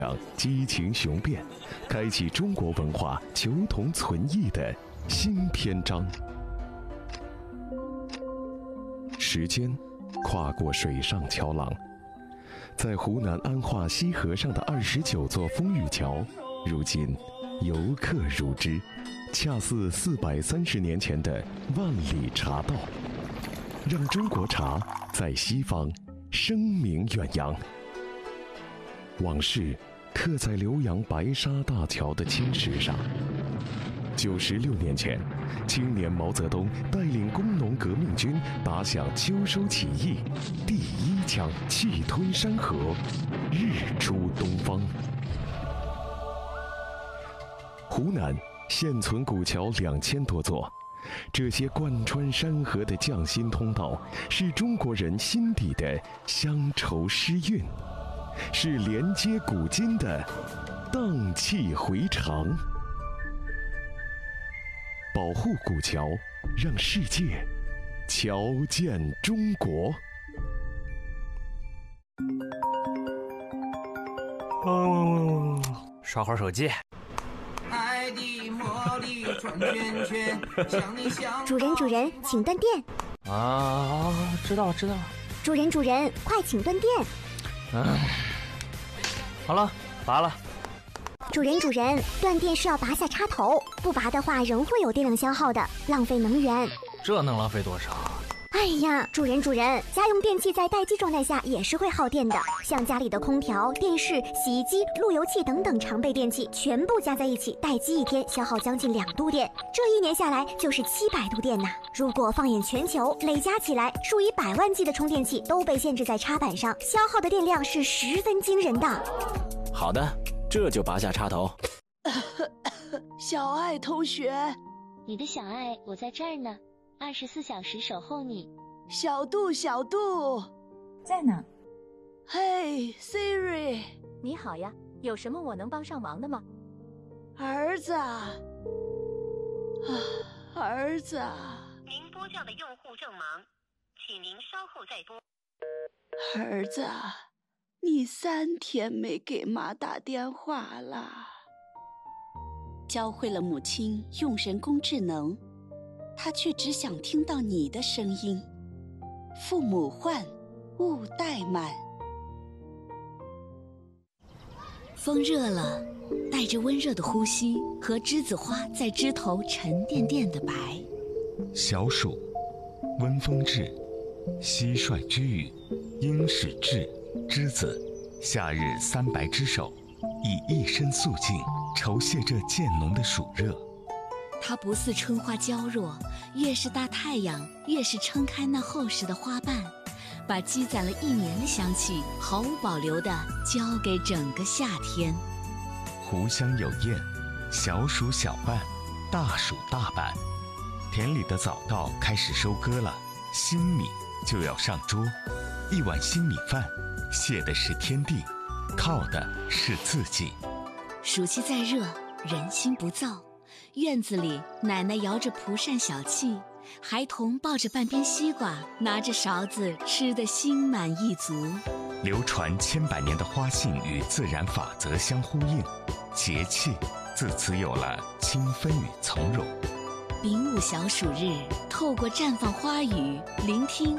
激情雄辩，开启中国文化求同存异的新篇章。时间跨过水上桥廊，在湖南安化西河上的29座风雨桥，如今游客如织，恰似430年前的万里茶道，让中国茶在西方声名远扬。往事刻在浏阳白沙大桥的青石上。96年前，青年毛泽东带领工农革命军打响秋收起义，第一枪气吞山河，日出东方。湖南现存古桥2000多座，这些贯穿山河的匠心通道，是中国人心底的乡愁诗韵，是连接古今的荡气回肠。保护古桥，让世界瞧见中国。 刷会儿手机。 主人，请断电。 啊，知道了。 主人，快请断电。 好了，拔了。 主人，断电是要拔下插头，不拔的话仍会有电量消耗的，浪费能源。 这能浪费多少？ 哎呀，主人，家用电器在待机状态下也是会耗电的，像家里的空调、电视、洗衣机、路由器等等常备电器，全部加在一起，待机一天消耗将近2度电，这1年下来就是700度电呐。如果放眼全球，累加起来，数以百万计的充电器都被限制在插板上，消耗的电量是十分惊人的。 好的，这就拔下插头。 小爱同学， 你的小爱，我在这儿呢，24小时守候你。 小杜， 在呢。 嘿 ，Siri， 你好呀，有什么我能帮上忙的吗？ 儿子， 您拨叫的用户正忙，请您稍后再拨。 儿子，你3天没给妈打电话了。 教会了母亲用人工智能，她却只想听到你的声音。父母唤，勿怠慢。风热了，带着温热的呼吸和栀子花在枝头沉甸甸的白。 小暑，温风至，蟋蟀之语，鹰始至，栀子，夏日3白之首，以一身素净酬谢这渐浓的暑热。 它不似春花娇弱，越是大太阳，越是撑开那厚实的花瓣，把积攒了1年的香气毫无保留地交给整个夏天。 湖香有燕，小暑小半，大暑大半。田里的早稻开始收割了，新米就要上桌。一碗新米饭，谢的是天地，靠的是自己。 暑气再热，人心不躁。院子里，奶奶摇着蒲扇小憩，孩童抱着半边西瓜，拿着勺子吃得心满意足。 流传千百年的花信与自然法则相呼应，节气自此有了清芬与从容。 丙午小暑日，透过绽放花语，聆听